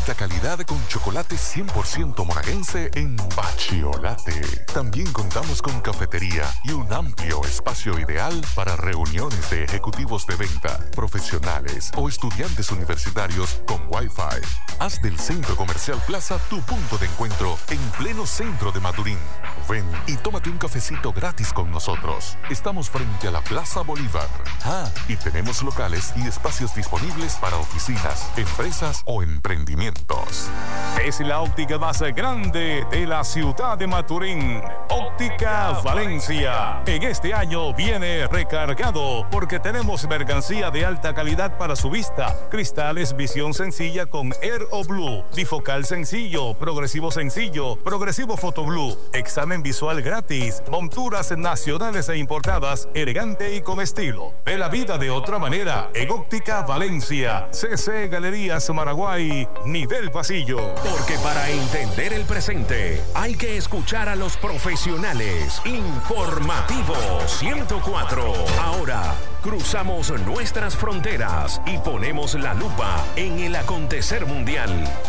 alta calidad con chocolate 100% monaguense en Bachiolate. También contamos con cafetería y un amplio espacio ideal para reuniones de ejecutivos de venta, profesionales o estudiantes universitarios con Wi-Fi. Haz del Centro Comercial Plaza tu punto de encuentro en pleno centro de Maturín. Ven y tómate un cafecito gratis con nosotros. Estamos frente a la Plaza Bolívar. Y tenemos locales y espacios disponibles para oficinas, empresas o emprendimientos. Es la óptica más grande de la ciudad de Maturín. Óptica Valencia. En este año viene recargado porque tenemos mercancía de alta calidad para su vista. Cristales visión sencilla con Air o Blue, bifocal sencillo, progresivo Foto Blue, examen visual gratis, monturas nacionales e importadas, elegante y con estilo. Ve la vida de otra manera en Óptica Valencia. CC Galerías Maraguay, nivel pasillo. Porque para entender el presente hay que escuchar a los profesionales. Informativo 104. Ahora cruzamos nuestras fronteras y ponemos la lupa en el acontecer mundial.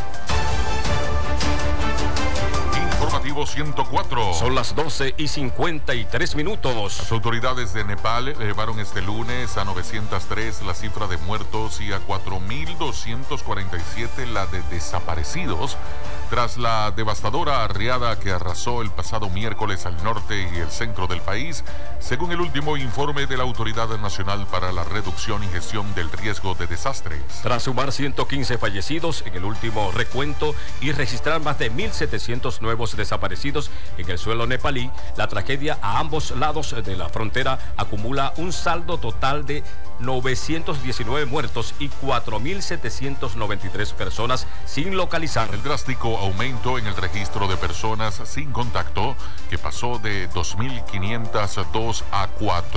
Informativo 104. Son las 12:53. Las autoridades de Nepal elevaron este lunes a 903 la cifra de muertos y a 4.247 la de desaparecidos tras la devastadora riada que arrasó el pasado miércoles al norte y el centro del país, según el último informe de la Autoridad Nacional para la Reducción y Gestión del Riesgo de Desastres. Tras sumar 115 fallecidos en el último recuento y registrar más de 1.700 nuevos desaparecidos en el suelo nepalí, la tragedia a ambos lados de la frontera acumula un saldo total de 919 muertos y 4.793 personas sin localizar. El drástico aumento en el registro de personas sin contacto, que pasó de 2.502 a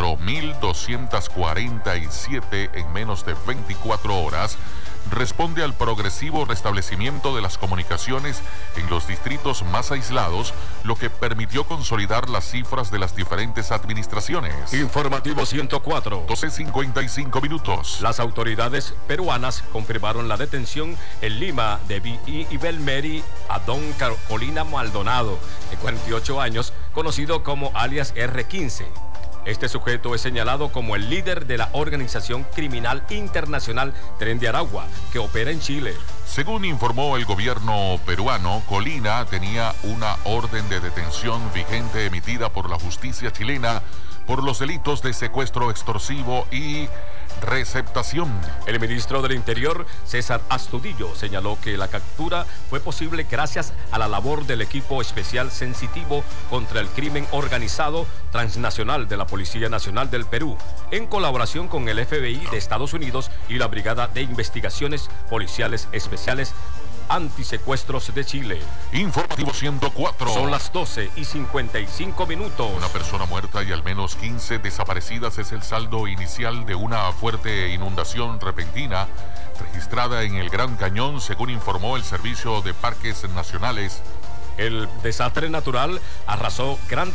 4.247 en menos de 24 horas, responde al progresivo restablecimiento de las comunicaciones en los distritos más aislados, lo que permitió consolidar las cifras de las diferentes administraciones. Informativo 104. 12:55. Las autoridades peruanas confirmaron la detención en Lima de Ibel Meri a don Colina Maldonado, de 48 años, conocido como alias R15. Este sujeto es señalado como el líder de la organización criminal internacional Tren de Aragua, que opera en Chile. Según informó el gobierno peruano, Colina tenía una orden de detención vigente emitida por la justicia chilena por los delitos de secuestro extorsivo y receptación. El ministro del Interior, César Astudillo, señaló que la captura fue posible gracias a la labor del equipo especial sensitivo contra el crimen organizado transnacional de la Policía Nacional del Perú, en colaboración con el FBI de Estados Unidos y la Brigada de Investigaciones Policiales Especiales Antisecuestros de Chile. Informativo 104. Son las 12:55. Una persona muerta y al menos 15 desaparecidas es el saldo inicial de una fuerte inundación repentina registrada en el Gran Cañón, según informó el Servicio de Parques Nacionales. El desastre natural arrastró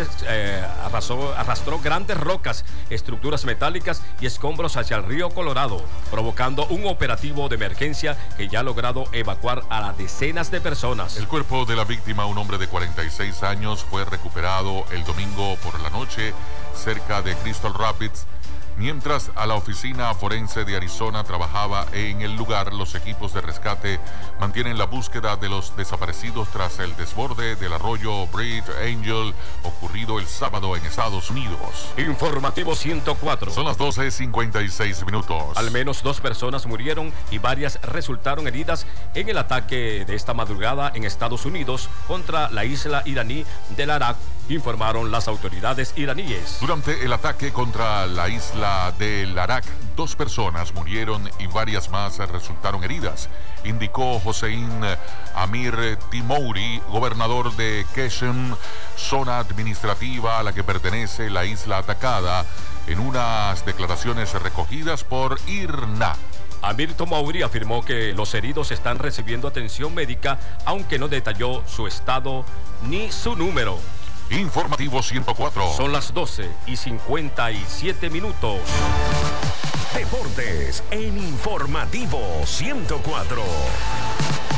grandes rocas, estructuras metálicas y escombros hacia el río Colorado, provocando un operativo de emergencia que ya ha logrado evacuar a decenas de personas. El cuerpo de la víctima, un hombre de 46 años, fue recuperado el domingo por la noche cerca de Crystal Rapids. Mientras a la oficina forense de Arizona trabajaba en el lugar, los equipos de rescate mantienen la búsqueda de los desaparecidos tras el desborde del arroyo Bridge Angel ocurrido el sábado en Estados Unidos. Informativo 104. Son las 12:56. Al menos 2 personas murieron y varias resultaron heridas en el ataque de esta madrugada en Estados Unidos contra la isla iraní del Arak, informaron las autoridades iraníes. Durante el ataque contra la isla del Arak, 2 personas murieron y varias más resultaron heridas, indicó Hossein Amir Timouri, gobernador de Keshem, zona administrativa a la que pertenece la isla atacada, en unas declaraciones recogidas por IRNA. Amir Timouri afirmó que los heridos están recibiendo atención médica, aunque no detalló su estado ni su número. Informativo 104. Son las 12:57. Deportes en Informativo 104.